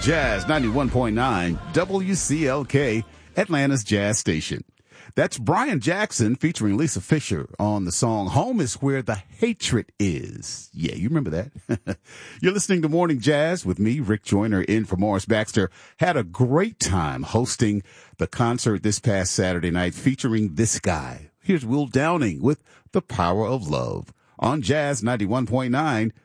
Jazz 91.9 WCLK, Atlanta's Jazz Station. That's Brian Jackson featuring Lisa Fisher on the song Home is Where the Hatred Is. Yeah, you remember that. You're listening to Morning Jazz with me, Rick Joyner, in for Morris Baxter. Had a great time hosting the concert this past Saturday night featuring this guy. Here's Will Downing with The Power of Love on Jazz 91.9